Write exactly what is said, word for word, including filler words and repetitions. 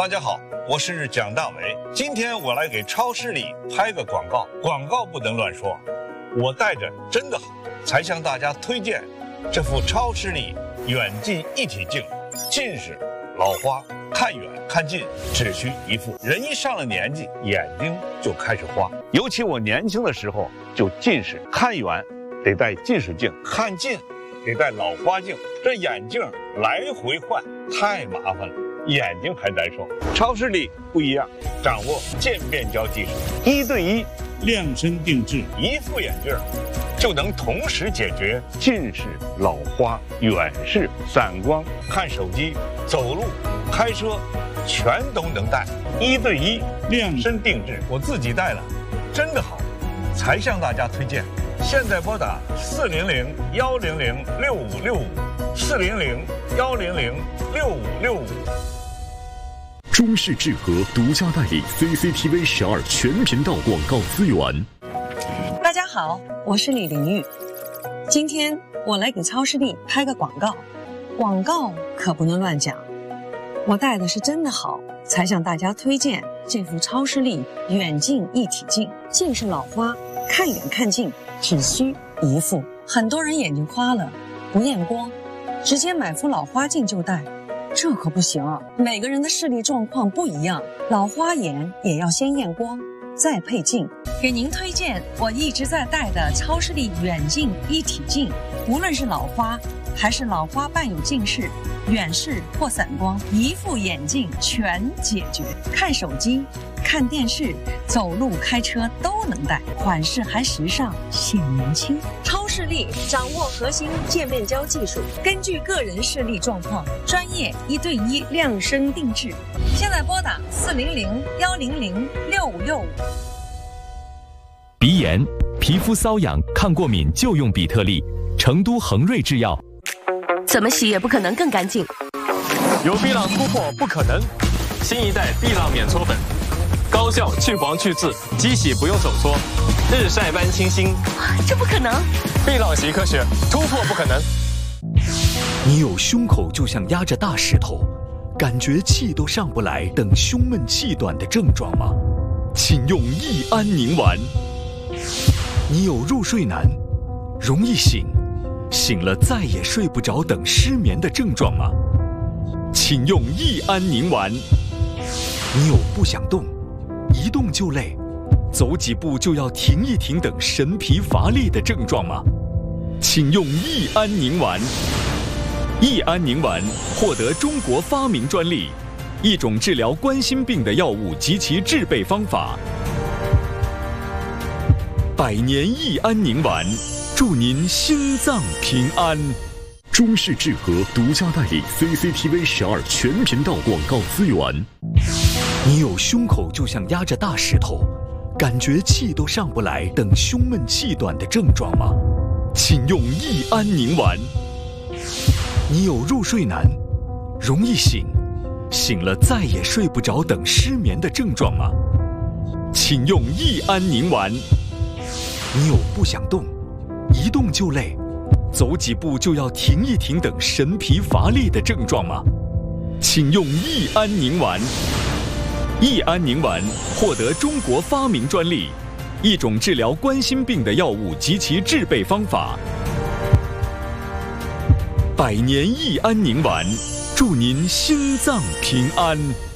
大家好，我是蒋大为。今天我来给超市里拍个广告，广告不能乱说。我带着真的好，才向大家推荐这副超视力远近一体镜。近视、老花，看远看近只需一副。人一上了年纪，眼睛就开始花。尤其我年轻的时候就近视，看远得戴近视镜，看近得戴老花镜，这眼镜来回换太麻烦了，眼睛还难受。超视力不一样，掌握渐变焦技术，一对一量身定制， 一副眼镜就能同时解决近视、老花、远视、散光，看手机、走路、开车，全都能戴，一对一量身定制。我自己戴了，真的好，才向大家推荐。现在拨打四零零幺零零六五六五，四零零幺零零六五六五。 中视智和独家代理 C C T V 十二全频道广告资源。 大家好，我是李玲玉。今天我来给超视力拍个广告，广告可不能乱讲。我带的是真的好，才向大家推荐这副超视力远近一体镜。近视老花，看远看近只需一副。很多人眼睛花了，不验光，直接买副老花镜就戴。这可不行啊！每个人的视力状况不一样，老花眼也要先验光，再配镜。给您推荐我一直在戴的超视力远近一体镜，无论是老花还是老花伴有近视、远视或散光，一副眼镜全解决。看手机、看电视、走路、开车都能戴，款式还时尚，显年轻。超视力掌握核心渐变焦技术，根据个人视力状况，专业一对一量身定制。现在拨打四零零幺零零六五六五。 鼻炎、皮肤瘙痒、抗过敏就用比特利，成都恒瑞制药。 怎么洗也不可能更干净。 有碧朗突破不可能，新一代碧朗免搓粉，高效去黄去渍，机洗不用手搓，日晒般清新。 这不可能！ 碧朗洗科学，突破不可能。 你有胸口就像压着大石头，感觉气都上不来等胸闷气短的症状吗？请用益安宁丸。你有入睡难，容易醒，醒了再也睡不着等失眠的症状吗？请用益安宁丸。你有不想动，一动就累，走几步就要停一停等神疲乏力的症状吗？请用益安宁丸。益安宁丸获得中国发明专利，一种治疗冠心病的药物及其制备方法。百年益安宁丸，祝您心脏平安。中视智和独家代理 C C T V 十二全频道广告资源。你有胸口就像压着大石头，感觉气都上不来等胸闷气短的症状吗？请用益安宁丸。你有入睡难，容易醒，醒了再也睡不着等失眠的症状吗？请用益安宁丸。你有不想动，一动就累，走几步就要停一停等神疲乏力的症状吗？请用益安宁丸。益安宁丸获得中国发明专利，一种治疗冠心病的药物及其制备方法。百年益安宁丸，祝您心脏平安。